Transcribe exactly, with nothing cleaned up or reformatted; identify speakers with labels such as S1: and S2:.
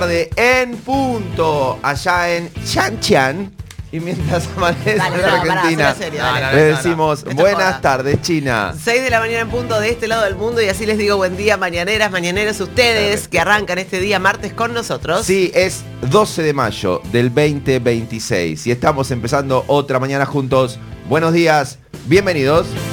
S1: tarde en punto, allá en Xianxian. Y mientras amanece
S2: Dale,
S1: en
S2: no,
S1: Argentina,
S2: pará, serio, dale.
S1: le
S2: No, no, no,
S1: decimos
S2: no.
S1: buenas
S2: Joda.
S1: tardes, China.
S2: seis de la mañana en punto de este lado del mundo y así les digo buen día, mañaneras, mañaneros ustedes que arrancan este día martes con nosotros.
S1: Sí, es doce de mayo del veinte veintiséis y estamos empezando otra mañana juntos. Buenos días, bienvenidos.